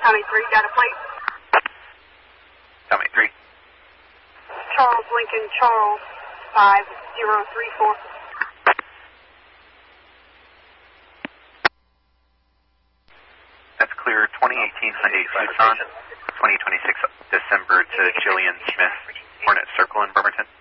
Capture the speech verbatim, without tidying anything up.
Tommy three, data plate. Tommy three. Charles Lincoln, Charles, five zero three four. That's clear, twenty eighteen Hyundai Tucson, twenty twenty-six December to Jillian Smith, Hornet Circle in Bremerton.